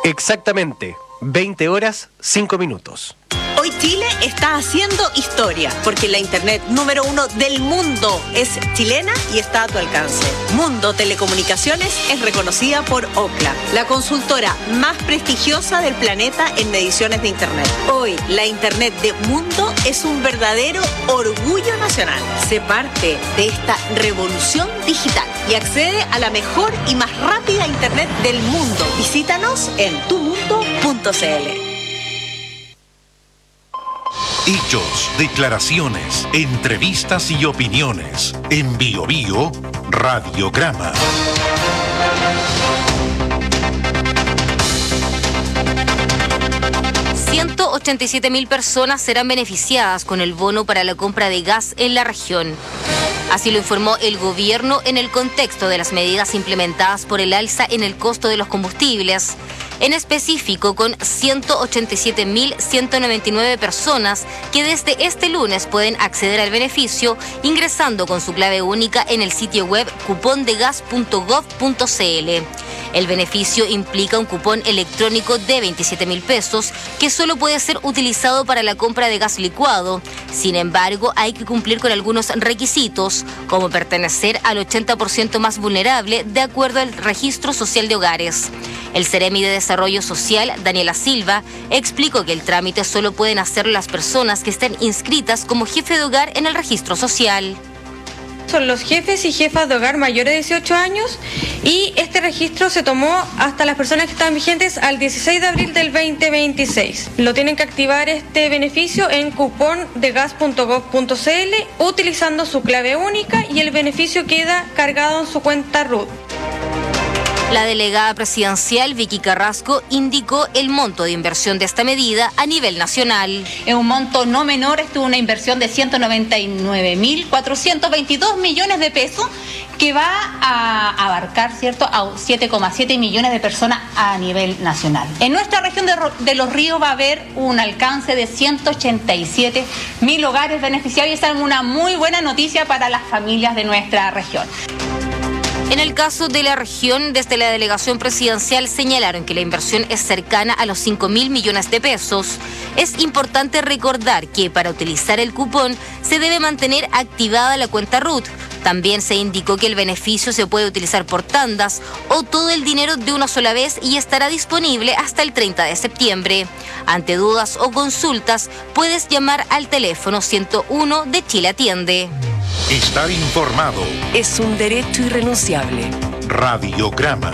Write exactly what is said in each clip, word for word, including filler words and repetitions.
Exactamente, veinte horas, cinco minutos. Hoy Chile está haciendo historia, porque la internet número uno del mundo es chilena y está a tu alcance. Mundo Telecomunicaciones es reconocida por Ookla, la consultora más prestigiosa del planeta en mediciones de internet. Hoy, la internet de Mundo es un verdadero orgullo nacional. Sé parte de esta revolución digital y accede a la mejor y más rápida internet del mundo. Visítanos en tu mundo punto c l. Hechos, declaraciones, entrevistas y opiniones. En Bio Bio, Radiograma. ciento ochenta y siete mil personas serán beneficiadas con el bono para la compra de gas en la región. Así lo informó el gobierno en el contexto de las medidas implementadas por el alza en el costo de los combustibles. En específico, con ciento ochenta y siete mil ciento noventa y nueve personas que desde este lunes pueden acceder al beneficio ingresando con su clave única en el sitio web cupondegas punto gov punto c l. El beneficio implica un cupón electrónico de veintisiete mil pesos que solo puede ser utilizado para la compra de gas licuado. Sin embargo, hay que cumplir con algunos requisitos, como pertenecer al ochenta por ciento más vulnerable de acuerdo al Registro Social de Hogares. El Seremi de Desarrollo Social, Daniela Silva, explicó que el trámite solo pueden hacerlo las personas que estén inscritas como jefe de hogar en el registro social. Son los jefes y jefas de hogar mayores de dieciocho años y este registro se tomó hasta las personas que están vigentes al dieciséis de abril del veinte veintiséis. Lo tienen que activar este beneficio en cupondegas punto gov punto c l utilizando su clave única y el beneficio queda cargado en su cuenta R U T. La delegada presidencial Vicky Carrasco indicó el monto de inversión de esta medida a nivel nacional. Es un monto no menor, esto es una inversión de ciento noventa y nueve mil cuatrocientos veintidós millones de pesos que va a abarcar, ¿cierto?, a siete coma siete millones de personas a nivel nacional. En nuestra región de, de Los Ríos va a haber un alcance de ciento ochenta y siete mil hogares beneficiados y esa es una muy buena noticia para las familias de nuestra región. En el caso de la región, desde la delegación presidencial señalaron que la inversión es cercana a los cinco mil millones de pesos. Es importante recordar que para utilizar el cupón se debe mantener activada la cuenta R U T. También se indicó que el beneficio se puede utilizar por tandas o todo el dinero de una sola vez y estará disponible hasta el treinta de septiembre. Ante dudas o consultas, puedes llamar al teléfono ciento uno de Chile Atiende. Estar informado Es un derecho irrenunciable. Radiograma.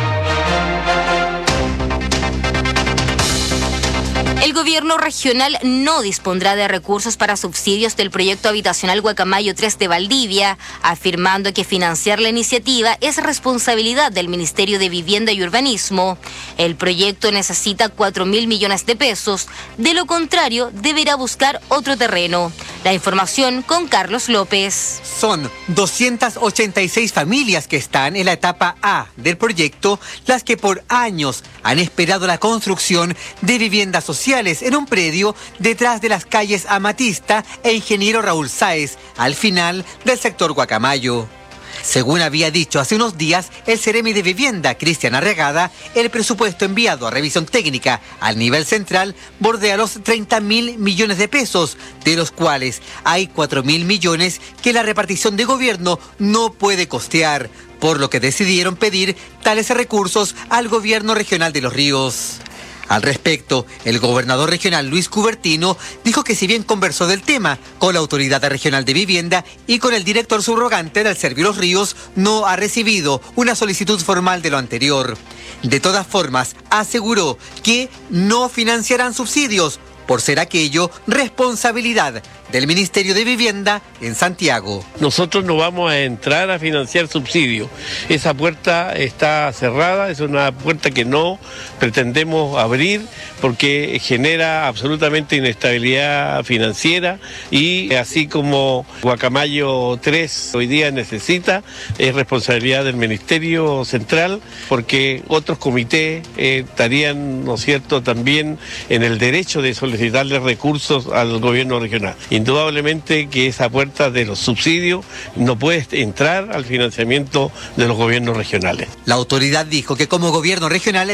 El gobierno regional no dispondrá de recursos para subsidios del proyecto habitacional Guacamayo tres de Valdivia, afirmando que financiar la iniciativa es responsabilidad del Ministerio de Vivienda y Urbanismo. El proyecto necesita cuatro mil millones de pesos, de lo contrario deberá buscar otro terreno. La información con Carlos López. Son doscientas ochenta y seis familias que están en la etapa A del proyecto, las que por años han esperado la construcción de viviendas sociales en un predio detrás de las calles Amatista e Ingeniero Raúl Sáez, al final del sector Guacamayo. Según había dicho hace unos días el Seremi de Vivienda, Cristian Arregada, el presupuesto enviado a revisión técnica al nivel central bordea los treinta mil millones de pesos, de los cuales hay cuatro mil millones que la repartición de gobierno no puede costear, por lo que decidieron pedir tales recursos al gobierno regional de Los Ríos. Al respecto, el gobernador regional Luis Cubertino dijo que si bien conversó del tema con la Autoridad Regional de Vivienda y con el director subrogante del Servio Los Ríos, no ha recibido una solicitud formal de lo anterior. De todas formas, aseguró que no financiarán subsidios, por ser aquello responsabilidad del Ministerio de Vivienda en Santiago. Nosotros no vamos a entrar a financiar subsidios. Esa puerta está cerrada, es una puerta que no pretendemos abrir porque genera absolutamente inestabilidad financiera y así como Guacamayo tres hoy día necesita, es responsabilidad del Ministerio Central porque otros comités eh, estarían, ¿no es cierto?, también en el derecho de solicitarle recursos al gobierno regional. Indudablemente que esa puerta de los subsidios no puede entrar al financiamiento de los gobiernos regionales. La autoridad dijo que como gobierno regional